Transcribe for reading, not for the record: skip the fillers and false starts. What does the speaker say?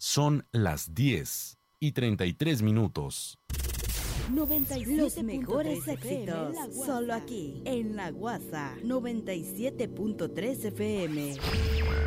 Son las 10:33. 97. Los mejores éxitos, solo aquí, en La Guasa, 97.3 FM.